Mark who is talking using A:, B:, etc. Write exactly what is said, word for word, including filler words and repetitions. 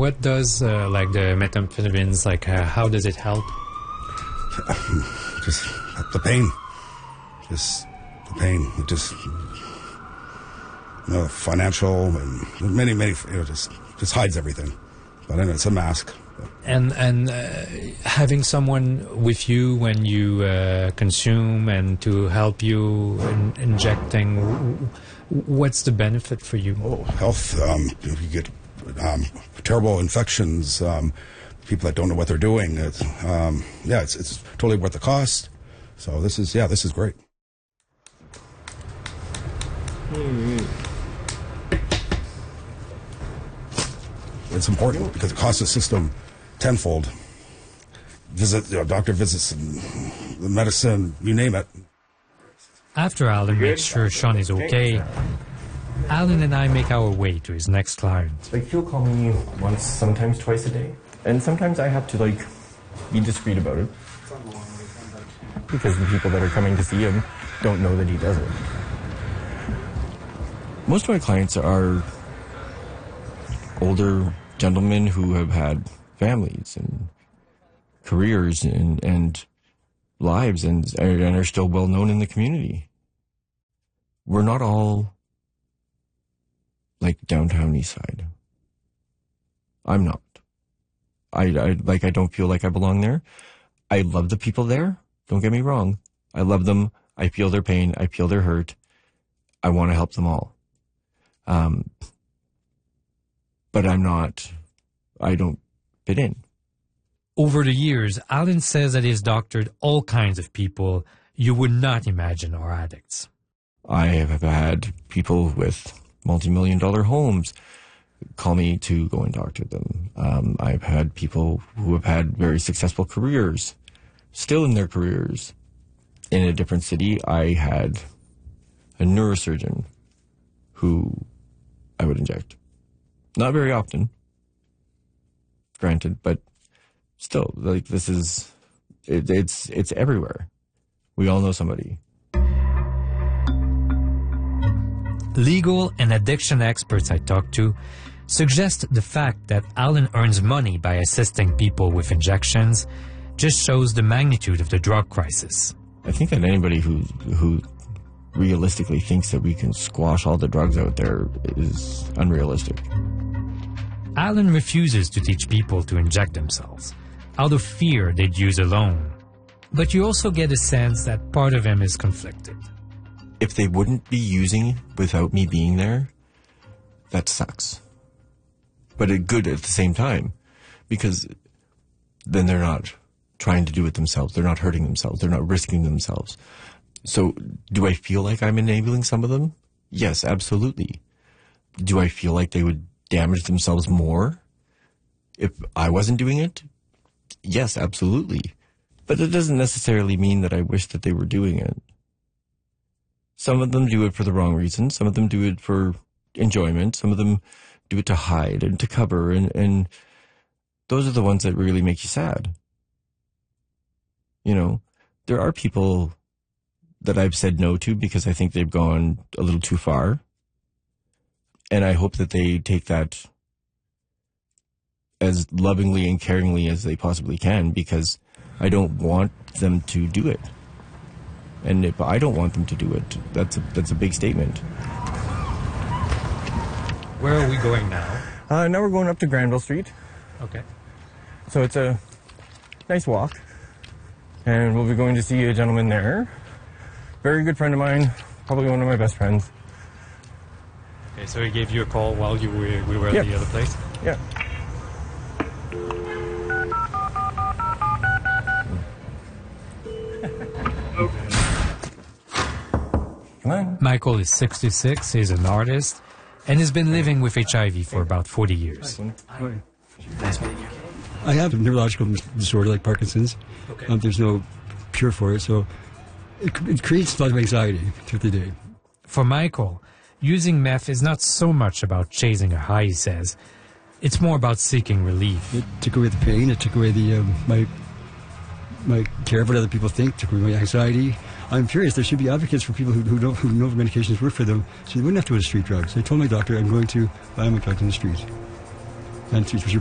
A: what does uh, like the methamphetamines, like uh, how does it help?
B: Just the pain. Just the pain. It just, you know, financial and many, many, you know, just, just hides everything. But I know it's a mask.
A: And and uh, having someone with you when you uh, consume and to help you in injecting, what's the benefit for you?
B: Oh, health. Um, you get um, terrible infections. Um, people that don't know what they're doing. It's, um, yeah, it's it's totally worth the cost. So this is yeah, this is great. Mm-hmm. It's important because it costs the system tenfold. Visit, you know, doctor visits, the medicine, you name it.
A: After Alan makes sure Sean is okay, Alan and I make our way to his next client.
C: Like, he'll call me once, sometimes twice a day. And sometimes I have to, like, be discreet about it. Because the people that are coming to see him don't know that he does it. Most of my clients are older gentlemen who have had families and careers and, and lives and, and are still well known in the community. We're not all like downtown East Side. I'm not. I, I like I don't feel like I belong there. I love the people there. Don't get me wrong. I love them. I feel their pain. I feel their hurt. I want to help them all. Um, but I'm not, I don't fit in.
A: Over the years, Alan says that he's doctored all kinds of people you would not imagine are addicts.
C: I have had people with multi-million dollar homes call me to go and doctor them. Um, I've had people who have had very successful careers, still in their careers. In a different city, I had a neurosurgeon who I would inject. Not very often, granted, but still, like, this is, it, it's, it's everywhere. We all know somebody.
A: Legal and addiction experts I talked to suggest the fact that Alan earns money by assisting people with injections just shows the magnitude of the drug crisis.
C: I think that anybody who, who realistically thinks that we can squash all the drugs out there is unrealistic.
A: Alan refuses to teach people to inject themselves, out of fear they'd use alone. But you also get a sense that part of him is conflicted.
C: If they wouldn't be using without me being there, that sucks. But it's good at the same time, because then they're not trying to do it themselves. They're not hurting themselves. They're not risking themselves. So do I feel like I'm enabling some of them? Yes, absolutely. Do I feel like they would damage themselves more if I wasn't doing it? Yes, absolutely. But it doesn't necessarily mean that I wish that they were doing it. Some of them do it for the wrong reasons. Some of them do it for enjoyment. Some of them do it to hide and to cover. And, and those are the ones that really make you sad. You know, there are people that I've said no to because I think they've gone a little too far. And I hope that they take that as lovingly and caringly as they possibly can, because I don't want them to do it. And if I don't want them to do it, that's a, that's a big statement.
A: Where are we going now?
C: Uh, now we're going up to Granville Street.
A: Okay.
C: So it's a nice walk. And we'll be going to see a gentleman there. Very good friend of mine, probably one of my best friends.
A: Okay, so he gave you a call while you were, we were at
C: Yep.
A: the other place?
C: Yeah. Come on.
A: Michael is sixty-six, he's an artist, and has been living with H I V for about forty years.
D: I have a neurological disorder like Parkinson's.
A: Okay.
D: Um, there's no cure for it, so it, it creates a lot of anxiety through the day.
A: For Michael, using meth is not so much about chasing a high, he says. It's more about seeking relief.
D: It took away the pain. It took away the um, my my care of what other people think. Took away my anxiety. I'm curious. There should be advocates for people who, who don't who know medications work for them, so they wouldn't have to go to street drugs. I told my doctor I'm going to buy my drugs on the street, and to